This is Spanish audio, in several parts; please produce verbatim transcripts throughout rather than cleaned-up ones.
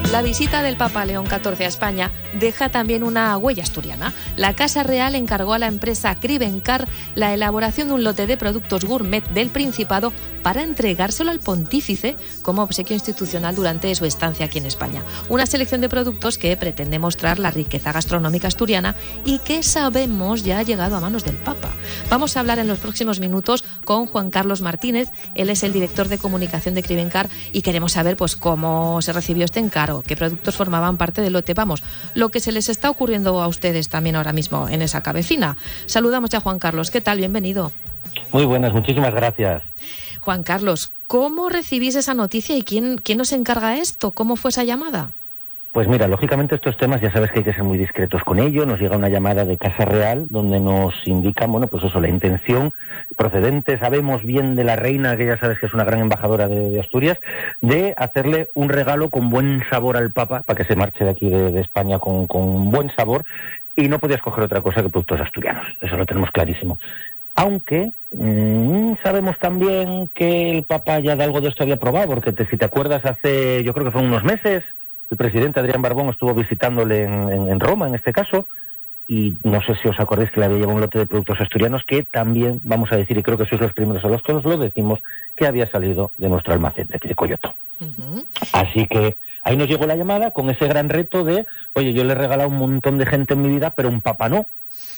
La visita del Papa León catorce a España deja también una huella asturiana. La Casa Real encargó a la empresa Cribencar la elaboración de un lote de productos gourmet del Principado para entregárselo al pontífice como obsequio institucional durante su estancia aquí en España. Una selección de productos que pretende mostrar la riqueza gastronómica asturiana y que sabemos ya ha llegado a manos del Papa. Vamos a hablar en los próximos minutos con Juan Carlos Martínez. Él es el director de comunicación de Cribencar y queremos saber pues cómo se recibió este encargo, qué productos formaban parte del lote. Vamos, lo que se les está ocurriendo a ustedes también ahora mismo en esa cabecina. Saludamos ya a Juan Carlos. ¿Qué tal? Bienvenido. Muy buenas, muchísimas gracias. Juan Carlos, ¿cómo recibís esa noticia y quién, quién nos encarga esto? ¿Cómo fue esa llamada? Pues mira, lógicamente estos temas ya sabes que hay que ser muy discretos con ello. Nos llega una llamada de Casa Real donde nos indican, bueno, pues eso, la intención procedente, sabemos bien de la reina, que ya sabes que es una gran embajadora de, de Asturias, de hacerle un regalo con buen sabor al Papa, para que se marche de aquí de, de España con, con buen sabor, y no podía escoger otra cosa que productos asturianos. Eso lo tenemos clarísimo. Aunque mmm, sabemos también que el Papa ya de algo de esto había probado, porque te, si te acuerdas, hace, yo creo que fue unos meses, el presidente Adrián Barbón estuvo visitándole en, en, en Roma, en este caso, y no sé si os acordáis que le había llevado un lote de productos asturianos que también, vamos a decir, y creo que sois los primeros a los que os lo decimos, que había salido de nuestro almacén de aquí de Coyoto. Uh-huh. Así que ahí nos llegó la llamada con ese gran reto de, oye, yo le he regalado un montón de gente en mi vida, pero un Papa no.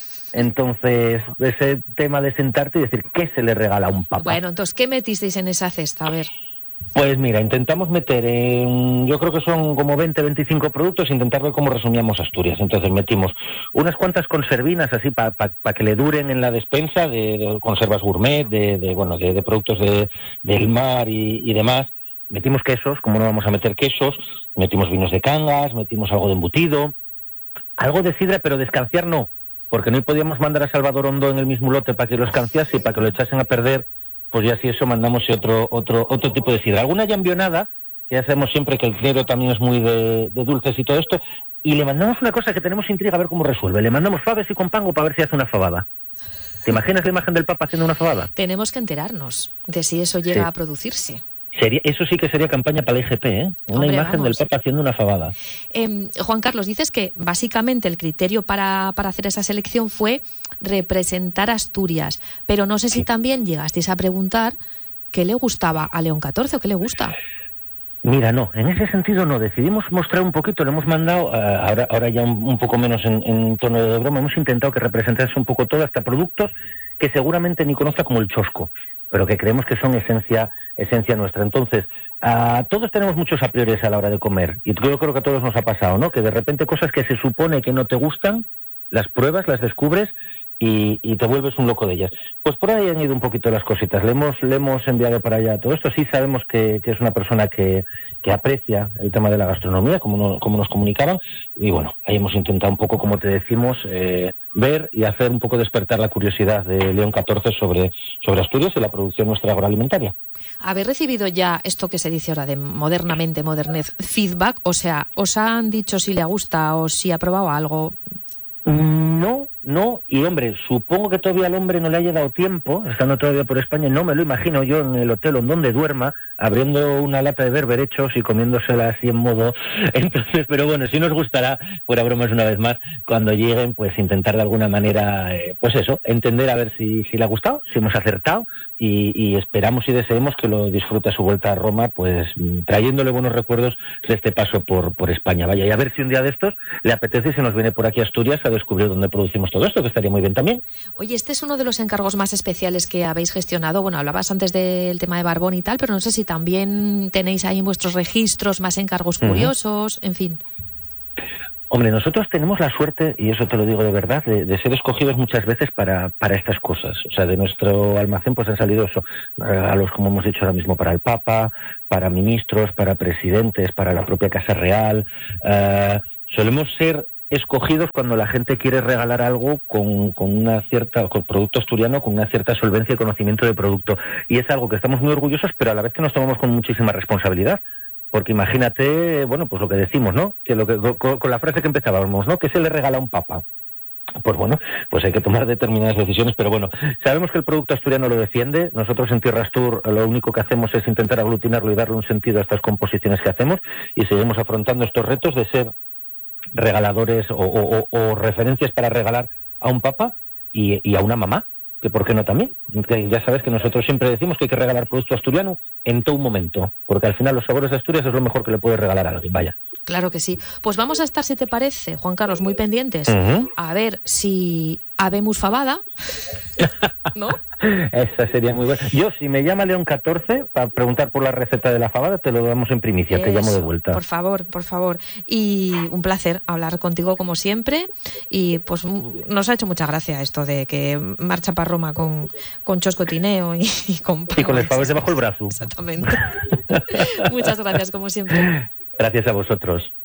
Entonces, ese tema de sentarte y decir, ¿qué se le regala a un Papa? Bueno, entonces, ¿qué metisteis en esa cesta? A ver. Pues mira, intentamos meter en, yo creo que son como veinte, veinticinco productos, intentar ver cómo resumíamos Asturias. Entonces metimos unas cuantas conservinas así para pa, pa que le duren en la despensa, de, de conservas gourmet, de, de bueno, de, de productos de, del mar y, y demás. Metimos quesos, como no vamos a meter quesos, metimos vinos de Cangas, metimos algo de embutido, algo de sidra, pero de escanciar no, porque no podíamos mandar a Salvador Hondo en el mismo lote para que lo escanciase y para que lo echasen a perder. Pues ya si eso mandamos otro otro otro tipo de sidra. Alguna ya envionada, que ya sabemos siempre que el clero también es muy de, de dulces y todo esto, y le mandamos una cosa que tenemos intriga a ver cómo resuelve. Le mandamos faves y con pango para ver si hace una fabada. ¿Te imaginas la imagen del Papa haciendo una fabada? Tenemos que enterarnos de si eso llega sí. a producirse. Sería, eso sí que sería campaña para la I G P, ¿eh? Una Hombre, imagen vamos. del Papa haciendo una fabada. Eh, Juan Carlos, dices que básicamente el criterio para, para hacer esa selección fue representar Asturias, pero no sé si sí. también llegasteis a preguntar qué le gustaba a León catorce o qué le gusta. Mira, no, en ese sentido no, decidimos mostrar un poquito, le hemos mandado, uh, ahora, ahora ya un, un poco menos en, en tono de broma, hemos intentado que representase un poco todo, hasta productos que seguramente ni conozca como el chosco, pero que creemos que son esencia esencia nuestra. Entonces, uh, todos tenemos muchos a priori a la hora de comer, y yo creo que a todos nos ha pasado, ¿no? Que de repente cosas que se supone que no te gustan, las pruebas, las descubres, y, y te vuelves un loco de ellas. Pues por ahí han ido un poquito las cositas. Le hemos, le hemos enviado para allá todo esto. Sí sabemos que, que es una persona que, que aprecia el tema de la gastronomía, como, no, como nos comunicaban, y bueno, ahí hemos intentado un poco, como te decimos, eh, ver y hacer un poco despertar la curiosidad de León catorce sobre, sobre Asturias y la producción nuestra agroalimentaria. ¿Habéis recibido ya esto que se dice ahora de modernamente, modernez, feedback? O sea, ¿os han dicho si le gusta o si ha probado algo? No, no, y hombre, supongo que todavía al hombre no le haya dado tiempo, estando todavía por España, no me lo imagino yo en el hotel en donde duerma, abriendo una lata de berberechos y comiéndosela así en modo, entonces, pero bueno, sí nos gustará, fuera bromas una vez más, cuando lleguen, pues intentar de alguna manera, eh, pues eso, entender a ver si, si le ha gustado, si hemos acertado, y, y esperamos y deseemos que lo disfrute a su vuelta a Roma, pues trayéndole buenos recuerdos de este paso por, por España, vaya, y a ver si un día de estos le apetece y se nos viene por aquí a Asturias a descubrir dónde producimos todo esto, que estaría muy bien también. Oye, este es uno de los encargos más especiales que habéis gestionado. Bueno, hablabas antes del tema de Barbón y tal, pero no sé si también tenéis ahí en vuestros registros más encargos curiosos, uh-huh. en fin. Hombre, nosotros tenemos la suerte, y eso te lo digo de verdad, de, de ser escogidos muchas veces para, para estas cosas. O sea, de nuestro almacén pues han salido eso, a los, como hemos dicho ahora mismo, para el Papa, para ministros, para presidentes, para la propia Casa Real. Uh, solemos ser escogidos cuando la gente quiere regalar algo con, con una cierta, con producto asturiano, con una cierta solvencia y conocimiento de producto. Y es algo que estamos muy orgullosos, pero a la vez que nos tomamos con muchísima responsabilidad. Porque imagínate, bueno, pues lo que decimos, ¿no? Que lo que con, con la frase que empezábamos, ¿no? Que se le regala a un Papa. pues bueno, pues hay que tomar determinadas decisiones, pero bueno, sabemos que el producto asturiano lo defiende. Nosotros en Tierra Astur lo único que hacemos es intentar aglutinarlo y darle un sentido a estas composiciones que hacemos, y seguimos afrontando estos retos de ser regaladores o, o, o referencias para regalar a un papá y, y a una mamá, que por qué no también. Que ya sabes que nosotros siempre decimos que hay que regalar producto asturiano en todo momento, porque al final los sabores de Asturias es lo mejor que le puedes regalar a alguien, vaya. Claro que sí. Pues vamos a estar, si te parece, Juan Carlos, muy pendientes, Uh-huh. a ver si habemos fabada, ¿no? Esa sería muy buena. Yo, si me llama León catorce para preguntar por la receta de la fabada, te lo damos en primicia, Eso, te llamo de vuelta. Por favor, por favor. Y un placer hablar contigo como siempre. Y pues nos ha hecho mucha gracia esto de que marcha para Roma con, con choscotineo y, y con... Y con las favas debajo del brazo. Exactamente. Muchas gracias, como siempre. Gracias a vosotros.